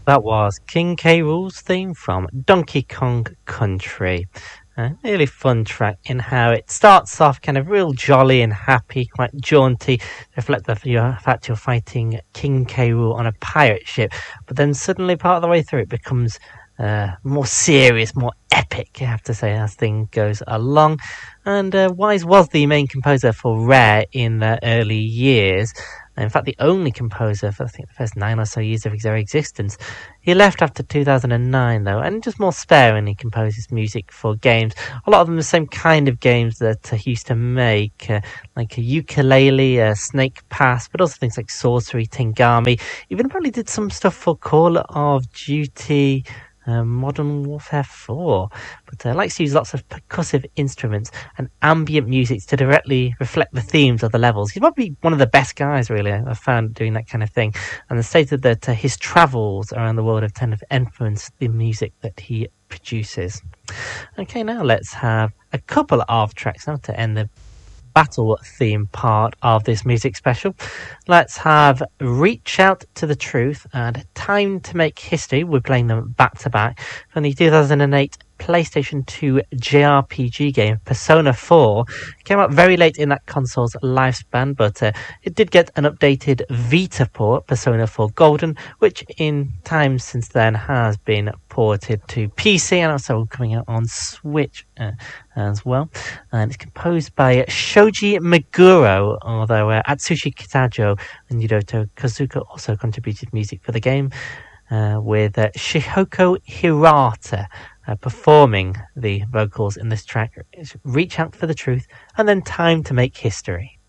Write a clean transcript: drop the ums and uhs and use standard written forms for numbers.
That was King K. Rool's theme from Donkey Kong Country. A really fun track in how it starts off kind of real jolly and happy, quite jaunty, reflect the fact you're fighting King K. Rool on a pirate ship, but then suddenly part of the way through it becomes more serious, more epic, I have to say, as things goes along. And Wise was the main composer for Rare in the early years. In fact, the only composer for, I think, the first 9 or so years of his existence. He left after 2009, though, and just more sparingly composes music for games. A lot of them the same kind of games that he used to make, like a Yooka-Laylee, Snake Pass, but also things like Sorcery, Tengami. Even probably did some stuff for Call of Duty, Modern Warfare 4, but likes to use lots of percussive instruments and ambient music to directly reflect the themes of the levels. He's probably one of the best guys, really, I've found, doing that kind of thing, and stated that his travels around the world have kind of influenced the music that he produces. Okay, now let's have a couple of tracks now to end the battle theme part of this music special. Let's have Reach Out to the Truth and Time to Make History. We're playing them back to back from the 2008 PlayStation 2 JRPG game Persona 4. It came out very late in that console's lifespan, but it did get an updated Vita port, Persona 4 Golden, which in time since then has been ported to PC and also coming out on Switch as well. And it's composed by Shoji Meguro, although Atsushi Kitajo and Yudoto Kazuka also contributed music for the game, with Shihoko Hirata performing the vocals in this track. Reach Out for the Truth and then Time to Make History.